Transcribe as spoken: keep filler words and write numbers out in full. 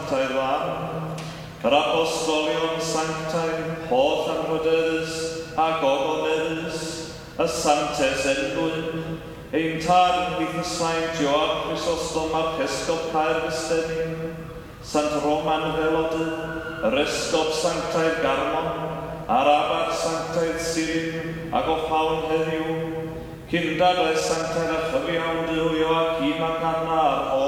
sanctaidd fan, yr apostolion sanctaidd, holl anrhydeddus a gogoneddus, y Santes Englyn, ein tad yn gweithio Saint Joab Chrysostom a'r Esgopau'r Festeni, Sant Roman Felody, yr Esgop Sanctaidd Garmon, a'r Abar Sanctaidd Sirin ac o heddiw, Cundadau Sanctaidd a chyfiawn Joachim ac Anna a'r